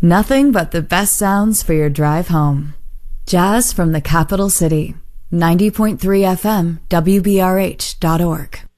Nothing but the best sounds for your drive home. Jazz from the capital city. 90.3 FM, WBRH.org.